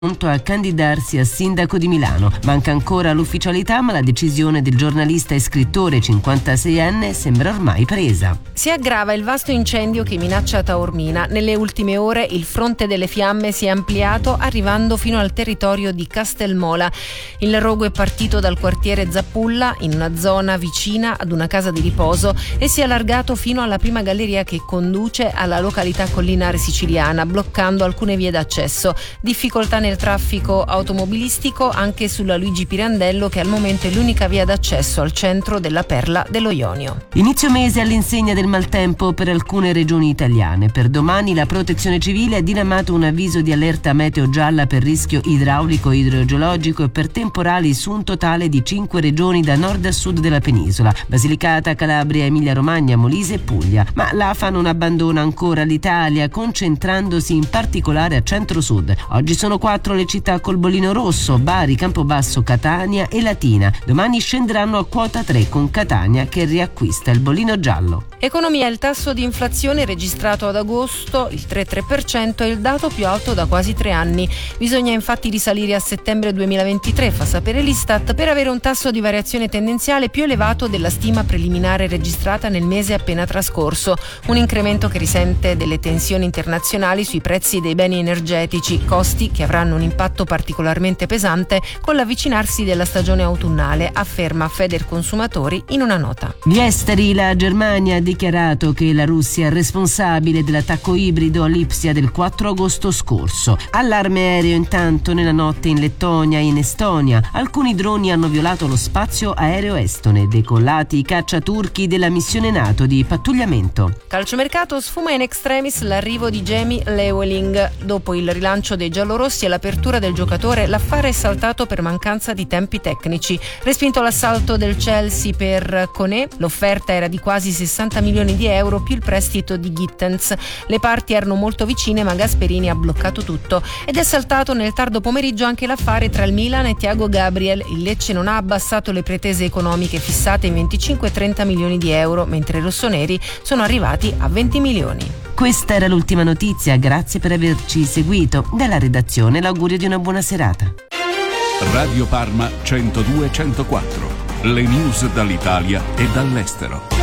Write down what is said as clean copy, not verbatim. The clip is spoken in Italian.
pronto a candidarsi a sindaco di Milano. Manca ancora l'ufficialità, ma la decisione del giornalista e scrittore 56enne sembra ormai presa. Si aggrava il vasto incendio che minaccia Taormina. Nelle ultime ore il fronte delle fiamme si è ampliato, arrivando fino al territorio di Castelmola. Il rogo è partito dal quartiere Zappulla, in una zona vicina ad una casa di riposo, e si è allargato fino alla prima galleria che conduce alla località collinare siciliana, bloccando alcune vie d'accesso. Difficoltà nel traffico automobilistico anche sulla Luigi Pirandello, che al momento è l'unica via d'accesso al centro della perla dello Ionio. Inizio mese all'insegna del maltempo per alcune regioni italiane. Per domani la Protezione Civile ha diramato un avviso di allerta meteo gialla per rischio idraulico, idrogeologico e per temporali su un totale di 5 regioni da nord a sud della penisola: Basilicata, Calabria, Emilia-Romagna, Molise e Puglia. Ma l'AFA non abbandona ancora l'Italia, concentrandosi in particolare a centro-sud. Oggi sono 4 le città col bollino rosso: Bari, Campobasso, Catania e Latina. Domani scenderanno a quota 3 con Catania che riacquista il bollino giallo. Economia: il tasso di inflazione registrato ad agosto, il 3,3%, è il dato più alto da quasi 3 anni. Bisogna infatti risalire a settembre 2023, fa sapere l'Istat, per avere un tasso di variazione tendenziale più elevato della stima preliminare registrata nel mese appena trascorso. Un incremento che risente delle tensioni internazionali sui prezzi dei beni energetici, costi che avranno un impatto particolarmente pesante con l'avvicinarsi della stagione autunnale, afferma Federconsumatori in una nota. Gli esteri: la Germania ha dichiarato che la Russia è responsabile dell'attacco ibrido a Lipsia del 4 agosto scorso. Allarme aereo intanto nella notte in Lettonia e in Estonia. Alcuni droni hanno violato lo spazio aereo estone. Decollati i caccia turchi della missione NATO di pattugliamento. Calciomercato: sfuma in extremis l'arrivo di Jamie Llewellyn. Dopo il rilancio dei giallorossi e l'apertura del giocatore, l'affare è saltato per mancanza di tempi tecnici. Respinto l'assalto del Chelsea per Koné, l'offerta era di quasi 60 milioni di euro più il prestito di Gittens. Le parti erano molto vicine, ma Gasperini ha bloccato tutto. Ed è saltato nel tardo pomeriggio anche l'affare tra il Milan e Thiago Gabriel. Il Lecce non ha abbassato le pretese economiche fissate in 25-30 milioni di euro, mentre i rossoneri sono arrivati a 20 milioni. Questa era l'ultima notizia, grazie per averci seguito. Dalla redazione l'augurio di una buona serata. Radio Parma 102-104, le news dall'Italia e dall'estero.